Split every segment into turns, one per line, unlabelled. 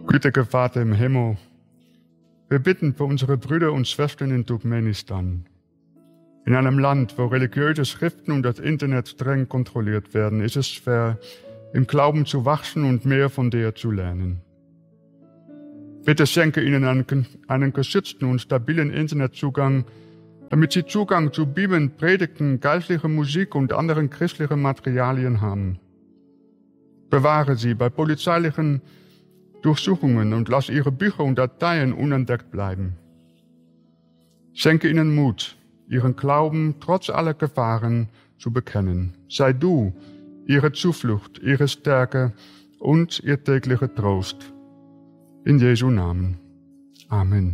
Gütiger Vater im Himmel, wir bitten für unsere Brüder und Schwestern in Turkmenistan. In einem Land, wo religiöse Schriften und das Internet streng kontrolliert werden, ist es schwer, im Glauben zu wachsen und mehr von dir zu lernen. Bitte schenke ihnen einen geschützten und stabilen Internetzugang, damit sie Zugang zu Bibeln, Predigten, geistlicher Musik und anderen christlichen Materialien haben. Bewahre sie bei polizeilichen Durchsuchungen und lass ihre Bücher und Dateien unentdeckt bleiben. Schenke ihnen Mut, ihren Glauben trotz aller Gefahren zu bekennen. Sei du ihre Zuflucht, ihre Stärke und ihr täglicher Trost. In Jesu Namen. Amen.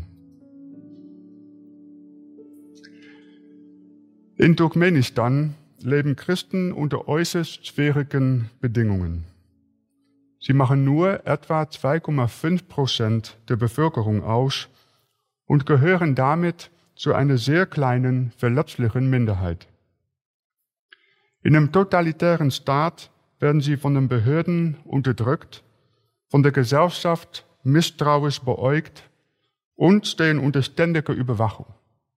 In Turkmenistan leben Christen unter äußerst schwierigen Bedingungen. Sie machen nur etwa 2,5% der Bevölkerung aus und gehören damit zu einer sehr kleinen, verletzlichen Minderheit. In einem totalitären Staat werden sie von den Behörden unterdrückt, von der Gesellschaft misstrauisch beäugt und stehen unter ständiger Überwachung.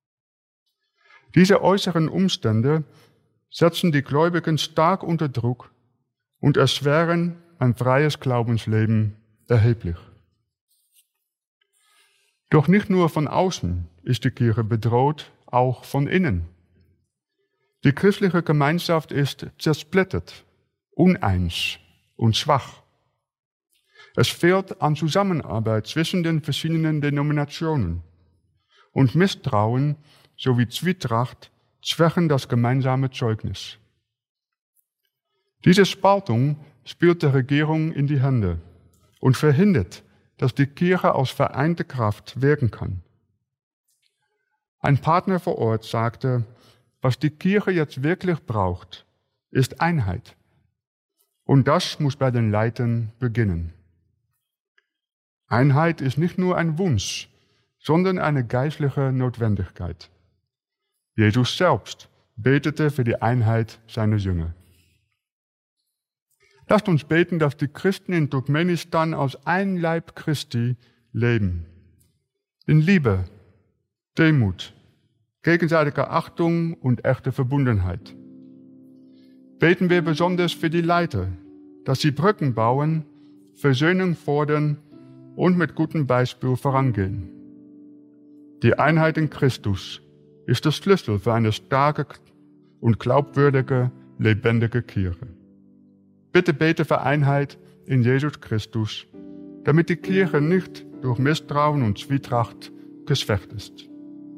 Diese äußeren Umstände setzen die Gläubigen stark unter Druck und erschweren ein freies Glaubensleben erheblich. Doch nicht nur von außen ist die Kirche bedroht, auch von innen. Die christliche Gemeinschaft ist zersplittert, uneins und schwach. Es fehlt an Zusammenarbeit zwischen den verschiedenen Denominationen und Misstrauen sowie Zwietracht schwächen das gemeinsame Zeugnis. Diese Spaltung spielt der Regierung in die Hände und verhindert, dass die Kirche aus vereinter Kraft wirken kann. Ein Partner vor Ort sagte, was die Kirche jetzt wirklich braucht, ist Einheit. Und das muss bei den Leitern beginnen. Einheit ist nicht nur ein Wunsch, sondern eine geistliche Notwendigkeit. Jesus selbst betete für die Einheit seiner Jünger. Lasst uns beten, dass die Christen in Turkmenistan als ein Leib Christi leben. In Liebe, Demut, gegenseitiger Achtung und echter Verbundenheit. Beten wir besonders für die Leiter, dass sie Brücken bauen, Versöhnung fordern und mit gutem Beispiel vorangehen. Die Einheit in Christus ist der Schlüssel für eine starke und glaubwürdige, lebendige Kirche. Bitte bete für Einheit in Jesus Christus, damit die Kirche nicht durch Misstrauen und Zwietracht geschwächt ist.